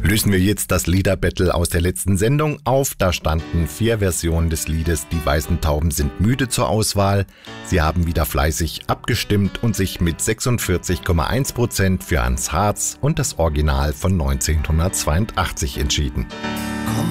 Lösen wir jetzt das Liederbattle aus der letzten Sendung auf. Da standen 4 Versionen des Liedes Die weißen Tauben sind müde zur Auswahl. Sie haben wieder fleißig abgestimmt und sich mit 46,1% für Hans Harz und das Original von 1982 entschieden.